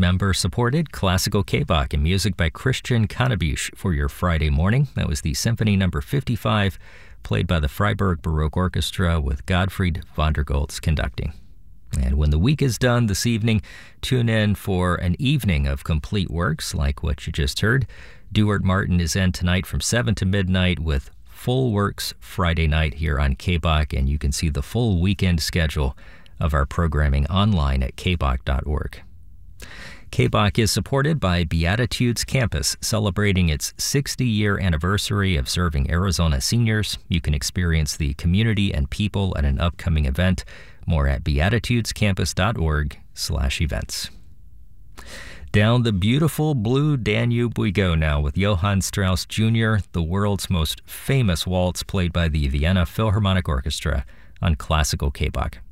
Member-supported classical K-Bach and music by Christian Kanabish for your Friday morning. That was the Symphony No. 55, played by the Freiburg Baroque Orchestra with Gottfried von der Goltz conducting. And when the week is done this evening, tune in for an evening of complete works like what you just heard. Duart Martin is in tonight from 7 to midnight with Full Works Friday night here on K-Bach, and you can see the full weekend schedule of our programming online at kbach.org. K-Bach is supported by Beatitudes Campus, celebrating its 60-year anniversary of serving Arizona seniors. You can experience the community and people at an upcoming event. More at beatitudescampus.org/events. Down the beautiful blue Danube we go now with Johann Strauss Jr., the world's most famous waltz played by the Vienna Philharmonic Orchestra on Classical K-Bach.